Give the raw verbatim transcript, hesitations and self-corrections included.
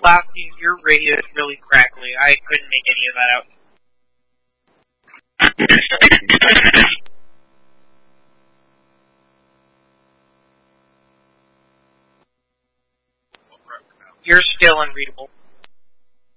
Lasky, your radio is really crackly. I couldn't make any of that out. You're still unreadable.